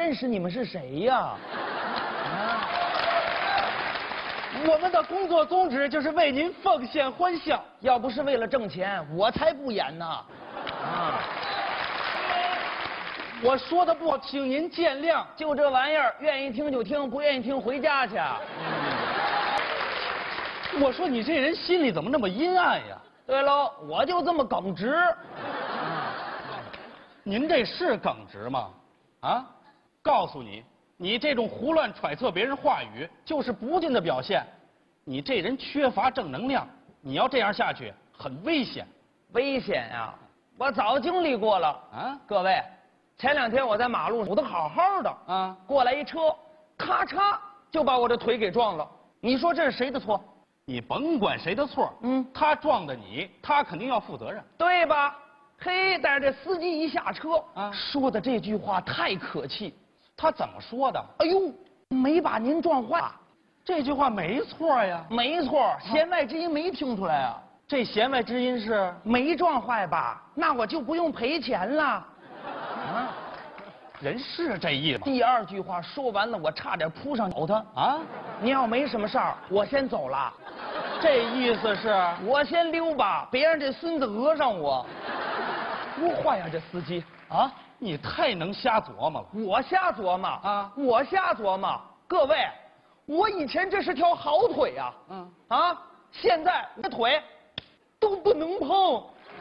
认识你们是谁呀？啊！ 我们的工作宗旨就是为您奉献欢笑， 要不是为了挣钱，我才不演呢。啊！ 我说的不好，请您见谅。 就这玩意儿，愿意听就听，不愿意听回家去。 我说你这人心里怎么那么阴暗呀？ 对喽，我就这么耿直。 您这是耿直吗？啊，告诉你，你这种胡乱揣测别人话语，就是不敬的表现。你这人缺乏正能量，你要这样下去，很危险。 危险呀！我早经历过了啊！各位，前2天我在马路上走得好好的啊，过来一车，咔嚓就把我这腿给撞了。你说这是谁的错？ 你甭管谁的错，他撞的你，他肯定要负责任， 对吧？嘿，但是这司机一下车啊，说的这句话太可气。 他怎么说的？ 哎呦，没把您撞坏， 这句话没错呀。 没错，弦外之音没听出来啊。 这弦外之音是没撞坏吧？那我就不用赔钱了。 啊，人是这意思。 第2句话说完了，我差点扑上咬他啊！你要没什么事儿，我先走了。 这意思是我先溜吧，别让这孙子讹上我。多坏呀，这司机啊！ 你太能瞎琢磨了。 我瞎琢磨啊！我瞎琢磨。各位，我以前这是条好腿呀，现在这腿都不能碰。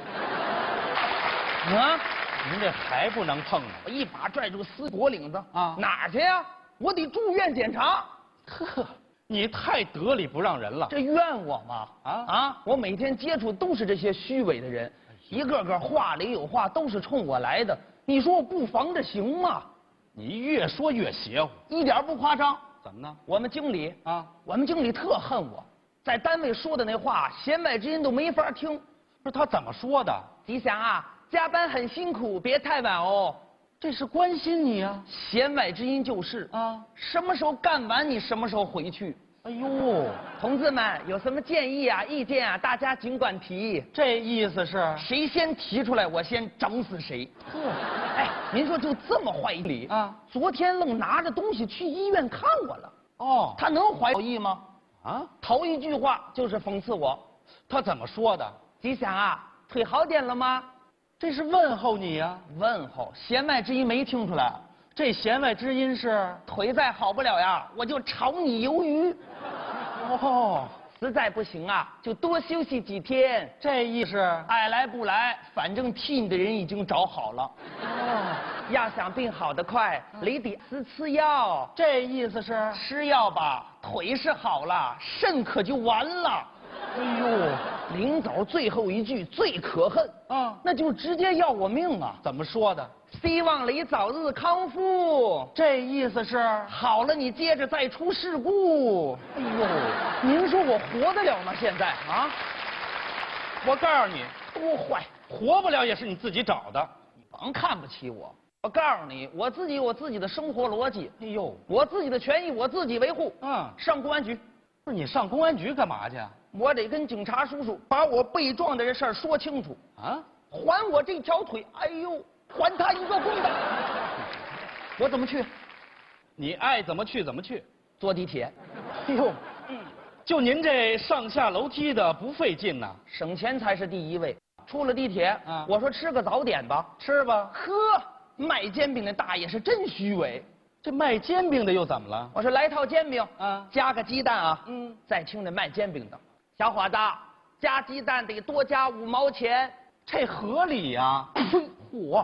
啊！ 您这还不能碰呢？ 我一把拽住司机脖领子啊！哪儿去呀？我得住院检查。 呵，你太得理不让人了。 这怨我吗？我每天接触都是这些虚伪的人，一个个话里有话，都是冲我来的。你说我不防着行吗？ 你越说越邪乎， 一点不夸张。 怎么呢？ 我们经理特恨我，在单位说的那话，弦外之音都没法听。 不是他怎么说的？ 吉祥啊，加班很辛苦，别太晚哦。 这是关心你啊。 弦外之音就是什么时候干完你什么时候回去。 哎呦， 同志们有什么建议啊、意见啊，大家尽管提。 这意思是谁先提出来，我先整死谁。哎，您说就这么坏理啊？昨天愣拿着东西去医院看我了。哦，他能怀好意吗？啊，头一句话就是讽刺我。 他怎么说的？ 吉祥啊，腿好点了吗？ 这是问候你呀。 问候，弦外之音没听出来。 这弦外之音是腿再好不了呀，我就炒你鱿鱼。 哦， 实在不行啊，就多休息几天。 这意思爱来不来，反正替你的人已经找好了。哦，要想病好得快，你得吃药。 这意思是吃药吧，腿是好了，肾可就完了。哎呦，临走最后一句最可恨那就直接要我命啊！ 怎么说的？ 希望你早日康复。 这意思是好了，你接着再出事故。哎呦，您说我活得了吗？现在啊， 我告诉你， 多坏， 活不了也是你自己找的。 你甭看不起我。我告诉你，我自己有我自己的生活逻辑。 哎呦， 我自己的权益我自己维护。上公安局。 不是你上公安局干嘛去？ 我得跟警察叔叔把我被撞的这事儿说清楚啊！还我这条腿，哎呦，还他一个公道！我怎么去？ 你爱怎么去怎么去。 坐地铁。 哎呦，就您这上下楼梯的不费劲呐， 省钱才是第一位。出了地铁，我说吃个早点吧， 吃吧。 呵，卖煎饼的大爷是真虚伪。 这卖煎饼的又怎么了？ 我说来套煎饼加个鸡蛋啊。再听这卖煎饼的。小伙子，加鸡蛋得多加5毛钱， 这合理呀！ 嚯！我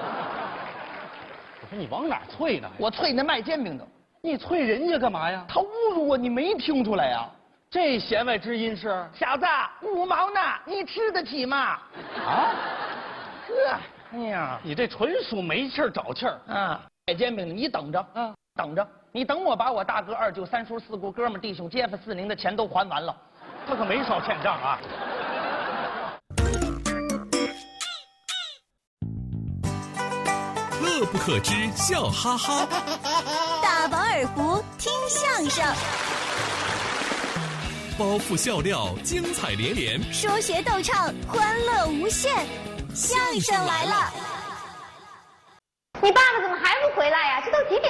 说你往哪儿啐呢？ 我啐那卖煎饼的。 你啐人家干嘛呀？ 他侮辱我，你没听出来呀？ 这弦外之音是小子，5毛呢，你吃得起吗？啊？呵，哎呀， 你这纯属没气儿找气儿啊！卖煎饼的，你等着，等着，你等我把我大哥、二舅、三叔、四姑、哥们、弟兄、街坊、四邻的钱都还完了。 他可没少欠账啊！ 乐不可支，笑哈哈； 大饱耳福，听相声； 包袱笑料，精彩连连； 说学逗唱，欢乐无限。相声来了！ 你爸爸